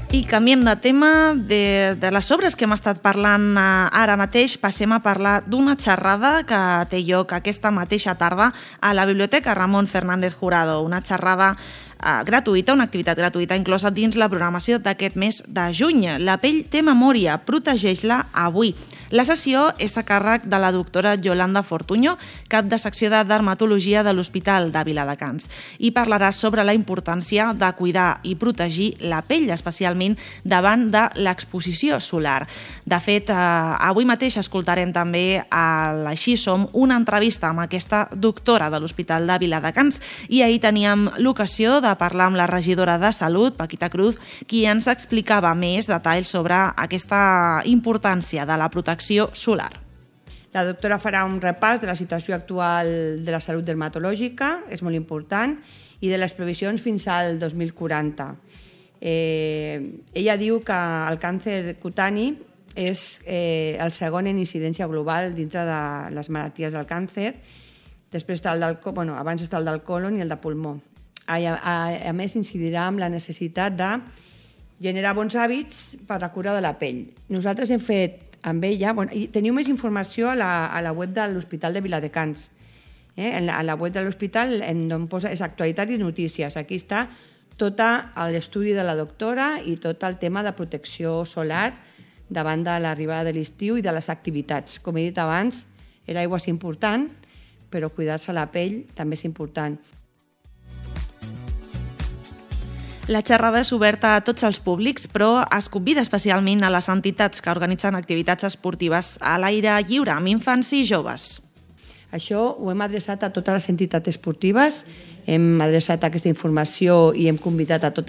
I canviem de tema. De les obres que hem estat parlant ara mateix, passem a parlar d'una xerrada que té lloc aquesta mateixa tarda a la Biblioteca Ramon Fernández Jurado, una xerrada gratuïta, una activitat gratuïta inclosa dins la programació d'aquest mes de juny. La pell té memòria, protegeix-la avui. La sessió és a càrrec de la doctora Yolanda Fortuño, cap de secció de dermatologia de l'Hospital de Viladecans, i parlarà sobre la importància de cuidar i protegir la pell, especialment davant de l'exposició solar. De fet, avui mateix escoltarem també a l'Així Som una entrevista amb aquesta doctora de l'Hospital de Viladecans, i ahir teníem l'ocasió de parlar amb la regidora de Salut, Paquita Cruz, qui ens explicava més detalls sobre aquesta importància de la protecció solar. La doctora farà un repàs de la situació actual de la salut dermatològica, és molt important, i de les previsions fins al 2040. Ella diu que el càncer cutani és el segon en incidència global dintre de les malalties del càncer. Després està abans està el del colon i el de pulmó. A més, incidirà en la necessitat de generar bons hàbits per la cura de la pell. Nosaltres hem fet amb ella... Teniu més informació a la web de l'Hospital de Viladecans. A la web de l'hospital on posa actualitat i notícies. Aquí està tot l'estudi de la doctora i tot el tema de protecció solar davant de l'arribada de l'estiu i de les activitats. Com he dit abans, l'aigua és important, però cuidar-se la pell també és important. La xerrada és oberta a tots els públics, però es convida especialment a les entitats que organitzen activitats esportives a l'aire lliure amb infants i joves. Això ho hem adreçat a totes les entitats esportives, hem adreçat aquesta informació i hem convidat a totes